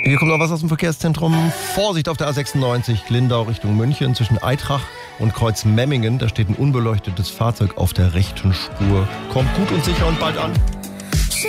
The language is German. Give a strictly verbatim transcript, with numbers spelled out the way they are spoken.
Hier kommt noch was aus dem Verkehrszentrum. Vorsicht auf der A sechsundneunzig, Lindau Richtung München, zwischen Eitrach und Kreuz Memmingen. Da steht ein unbeleuchtetes Fahrzeug auf der rechten Spur. Kommt gut und sicher und bald an.